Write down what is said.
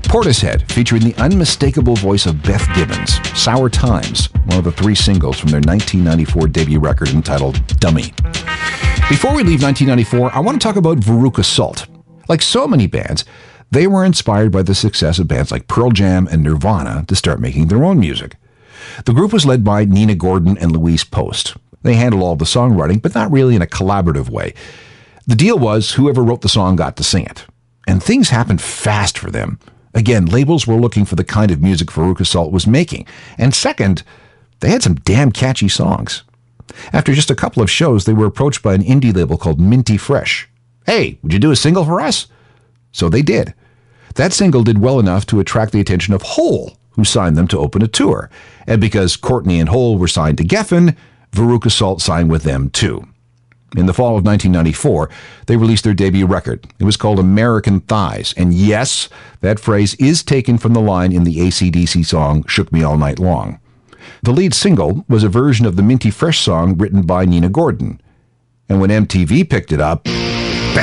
Portishead, featuring the unmistakable voice of Beth Gibbons. Sour Times, one of the 3 singles from their 1994 debut record entitled Dummy. Before we leave 1994, I want to talk about Veruca Salt. Like so many bands, they were inspired by the success of bands like Pearl Jam and Nirvana to start making their own music. The group was led by Nina Gordon and Louise Post. They handled all the songwriting, but not really in a collaborative way. The deal was whoever wrote the song got to sing it. And things happened fast for them. Again, labels were looking for the kind of music Veruca Salt was making. And second, they had some damn catchy songs. After just a couple of shows, they were approached by an indie label called Minty Fresh. Hey, would you do a single for us? So they did. That single did well enough to attract the attention of Hole, who signed them to open a tour. And because Courtney and Hole were signed to Geffen, Veruca Salt signed with them too. In the fall of 1994, they released their debut record. It was called American Thighs. And yes, that phrase is taken from the line in the AC/DC song Shook Me All Night Long. The lead single was a version of the Minty Fresh song written by Nina Gordon. And when MTV picked it up,